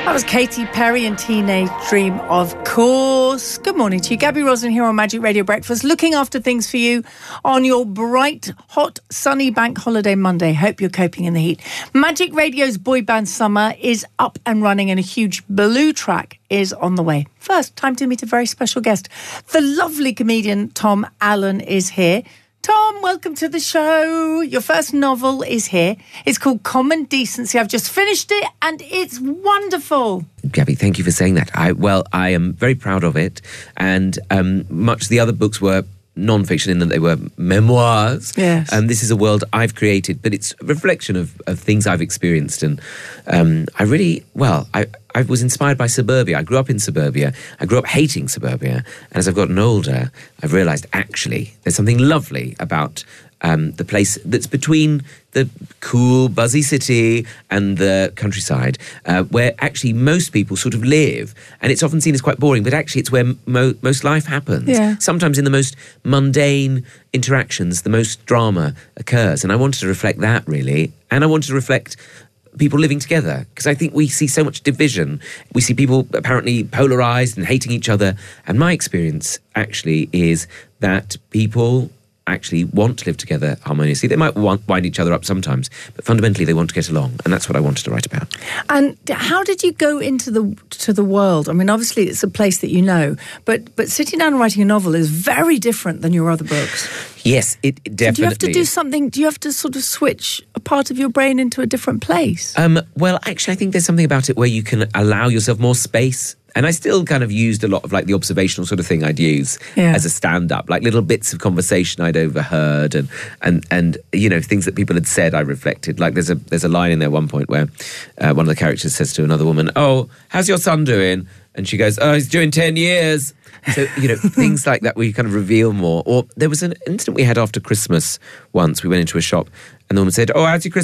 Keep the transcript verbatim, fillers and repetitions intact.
That was Katy Perry and Teenage Dream, of course. Good morning to you. Gabby Roslin here on Magic Radio Breakfast, looking after things for you on your bright, hot, sunny bank holiday Monday. Hope you're coping in the heat. Magic Radio's Boy Band Summer is up and running and a huge blue track is on the way. First, time to meet a very special guest. The lovely comedian Tom Allen is here. Tom, welcome to the show. Your first novel is here. It's called Common Decency. I've just finished it and it's wonderful. Gabby, thank you for saying that. I Well, I am very proud of it. And um, much the other books were non-fiction in that they were memoirs. Yes. And um, this is a world I've created, but it's a reflection of, of things I've experienced. And um, I really, well, I, I was inspired by suburbia. I grew up in suburbia. I grew up hating suburbia. And as I've gotten older, I've realised, actually, there's something lovely about um, the place that's between the cool, buzzy city and the countryside, uh, where actually most people sort of live. And it's often seen as quite boring, but actually it's where mo- most life happens. Yeah. Sometimes in the most mundane interactions, the most drama occurs. And I wanted to reflect that, really. And I wanted to reflect people living together, because I think we see so much division. We see people apparently polarised and hating each other. And my experience actually is that people actually want to live together harmoniously. They might want, wind each other up sometimes, but fundamentally they want to get along, and that's what I wanted to write about. And how did you go into the to the world? I mean, obviously it's a place that you know, but but sitting down and writing a novel is very different than your other books. Yes, it definitely. So do you have to do something? Do you have to sort of switch a part of your brain into a different place? Um, well, actually, I think there's something about it where you can allow yourself more space. And I still kind of used a lot of like the observational sort of thing I'd use yeah. as a stand-up, like little bits of conversation I'd overheard and, and, and you know, things that people had said I reflected. Like there's a there's a line in there at one point where uh, one of the characters says to another woman, "Oh, how's your son doing?" And she goes, "Oh, he's doing ten years. So, you know, things like that where you kind of reveal more. Or there was an incident we had after Christmas once. We went into a shop and the woman said, "Oh, how's your Christmas?"